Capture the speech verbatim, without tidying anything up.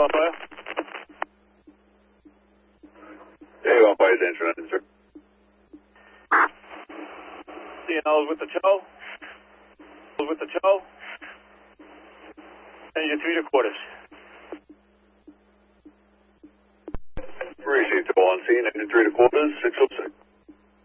on fire? Yeah, you on fire, attention, engine, sir. C N L is with the tow. Is with the tow. Engine three to quarters. Received two on scene, engine three to quarters, six oh six.